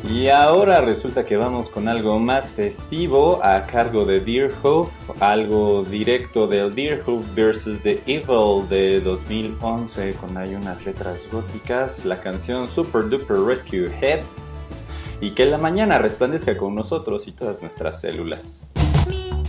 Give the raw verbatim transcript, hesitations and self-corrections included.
Y ahora resulta que vamos con algo más festivo a cargo de Deerhoof, algo directo del Deerhoof versus The Evil de dos mil once, con ahí unas letras góticas, la canción Super Duper Rescue Heads, y que la mañana resplandezca con nosotros y todas nuestras células.